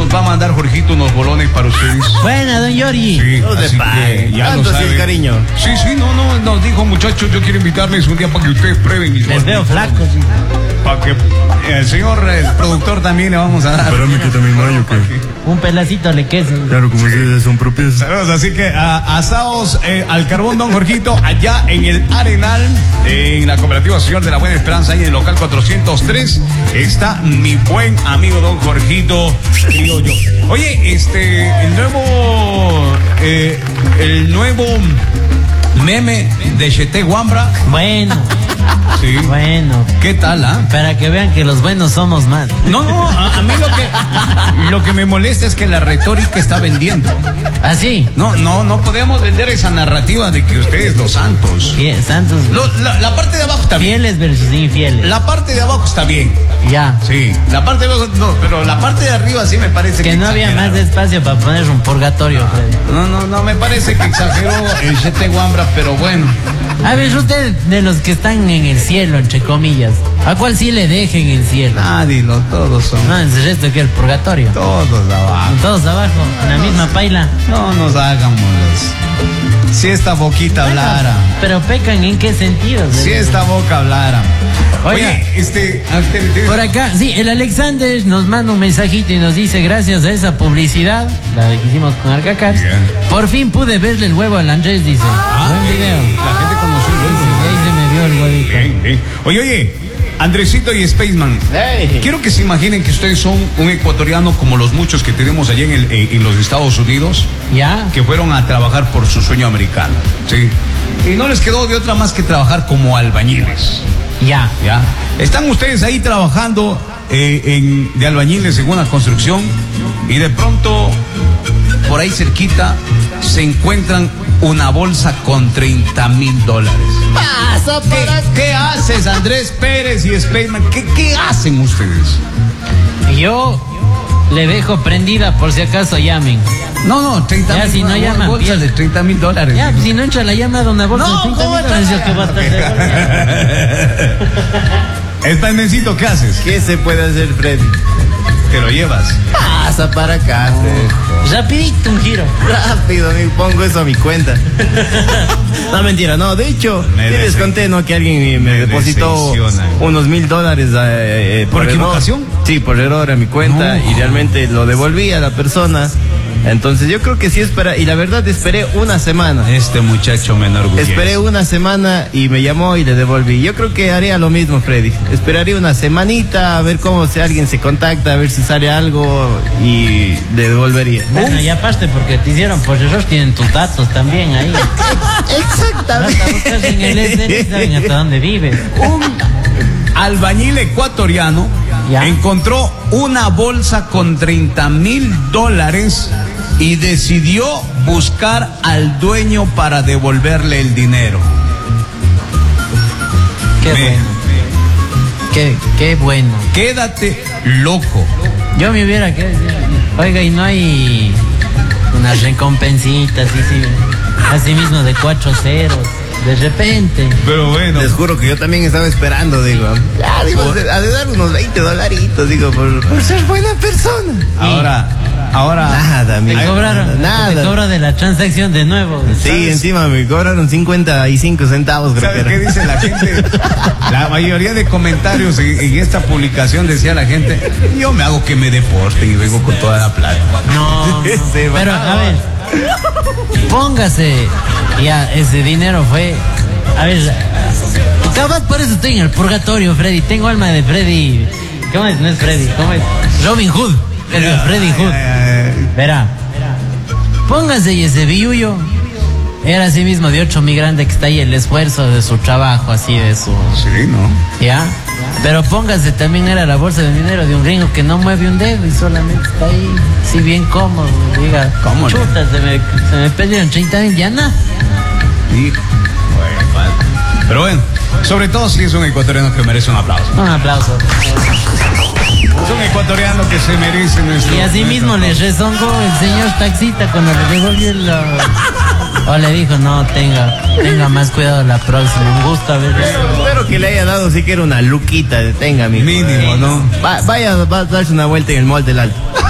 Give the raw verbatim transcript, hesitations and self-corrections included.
nos va a mandar Jorgito unos bolones para ustedes. Buena, don Yori. Sí, No así que ya lo saben. cariño. Sí, sí, no, no, nos dijo, muchachos, yo quiero invitarles un día para que ustedes prueben mis Les veo flacos. Para que el señor el productor también le vamos a dar. Espérame que también no hay, ¿o qué? Un pedacito le queso. Claro, como ustedes son propios. Saludos, así que a, asados eh, al carbón, don Jorgito, allá en el Arenal, en la cooperativa Señor de la Buena Esperanza, ahí en el local cuatrocientos tres, está mi buen amigo don Jorgito Criollo. Oye, este, el nuevo, eh, el nuevo meme de Chete Wambra. Bueno, Sí. bueno. ¿Qué tal, ah? Para que vean que los buenos somos más. No, no, a, a mí lo que, lo que me molesta es que la retórica está vendiendo. ¿Así? No, no, no podemos vender esa narrativa de que ustedes los santos. Bien, santos. Lo- la, la parte de abajo está bien. Fieles versus infieles. La parte de abajo está bien. Ya. Sí. La parte de abajo, no, pero la parte de arriba sí me parece que Que no había más exageraron. espacio para poner un purgatorio, Freddy. No, no, no, me parece que exageró el Chete Wambra, pero bueno. A ver, usted de los que están en el cielo, entre comillas, ¿a cuál sí le dejen el cielo? Nadie, lo, todos son. No, el resto que el purgatorio. Todos abajo. Todos abajo, en la misma paila. No nos hagamos los. Si esta boquita hablara. Pero pecan en qué sentido. Si esta boca hablara. Oiga. Oye, este. ah, te- te- Por acá, sí, el Alexander nos manda un mensajito y nos dice, gracias a esa publicidad, la que hicimos con Arcacar, Bien. por fin pude verle el huevo al Andrés, dice. Buen video. La gente conoció el Sí, ahí se me vio el huevito. Bien, bien. Oye, oye, Andresito y Spaceman. Hey. Quiero que se imaginen que ustedes son un ecuatoriano como los muchos que tenemos allá en, el, en, en los Estados Unidos, ¿Ya? que fueron a trabajar por su sueño americano, ¿sí? Y no les quedó de otra más que trabajar como albañiles, Ya. ¿ya? Están ustedes ahí trabajando eh, en, de albañiles en una construcción y de pronto, por ahí cerquita, se encuentran una bolsa con treinta mil dólares. Pasa ¿Qué, qué haces, Andrés Pérez y Spaceman? ¿Qué, ¿Qué hacen ustedes? Yo le dejo prendida por si acaso llamen. No, no, treinta Ya, mil si no llaman, bolsas pierde. de treinta mil dólares. Ya, pues, si no entra la llamada una bolsa No, de treinta ¿cómo mil dólares, yo que voy a estar de- Spacemencito, ¿qué haces? ¿Qué se puede hacer, Freddy? Te lo llevas. Pasa para acá, Freddy. Rapidito un giro. Rápido, me pongo eso a mi cuenta. No, mentira, no. De hecho, Me sí les dese- conté, ¿no? Que alguien me, me me depositó decepciona. unos mil dólares eh, eh, ¿Por error. equivocación? Sí, por error a mi cuenta No. y realmente lo devolví a la persona. Entonces yo creo que sí espera, y la verdad esperé una semana. Este muchacho me enorgullece. Esperé una semana y me llamó y le devolví. Yo creo que haría lo mismo, Freddy. Esperaría una semanita a ver cómo si alguien se contacta, a ver si sale algo y le devolvería. Bueno, y aparte porque te hicieron por error, tienen tus datos también ahí. Exactamente. Basta buscar en el S D y saben hasta dónde vives. Un albañil ecuatoriano Ya. encontró una bolsa con treinta mil dólares y decidió buscar al dueño para devolverle el dinero. Qué Me- bueno. Qué, qué bueno. Quédate loco. Yo me hubiera que oiga, y no hay unas recompensitas, así, sí, así mismo de cuatro ceros, de repente. Pero bueno. Les juro que yo también estaba esperando, digo. Ya, digo, de- ha de dar unos veinte dolaritos, digo, por, por ser buena persona. Ahora, ahora. Nada, Te amigo. cobraron, Nada. te cobra de la transacción de nuevo. Sí, ¿Sabes? encima me cobraron cincuenta y cinco centavos, creo que ¿Sabes era. qué dice la gente? La mayoría de comentarios en, en esta publicación decía la gente, yo me hago que me deporten y vengo con toda la plata. No, Ese va. pero a ver, póngase, ya, ese dinero fue, a ver, capaz por eso estoy en el purgatorio, Freddy, tengo alma de Freddy, ¿cómo es? No es Freddy, ¿cómo es? Robin Hood, es de Freddy Hood. Verá, póngase y ese billuyo era así mismo de otro migrante que está ahí, el esfuerzo de su trabajo, así de su... Sí, ¿no? ¿Ya? Pero póngase, también era la bolsa de dinero de un gringo que no mueve un dedo y solamente está ahí, sí, bien cómodo. Diga, ¿Cómo no? chuta, se me, se me perdieron treinta mil, ya nada. Hijo. Bueno, padre. Pero bueno, sobre todo si es un ecuatoriano que merece un aplauso. Un aplauso. Es un ecuatoriano que se merece nuestro. Y así mismo le rezongó el señor taxista cuando le devolvió el... O le dijo, no, tenga, tenga más cuidado la próxima. Un gusto haberle... Espero que le haya dado siquiera una luquita, tenga, amigo. Mínimo, ¿no? Va- vaya, va a darse una vuelta en el mall del Alto.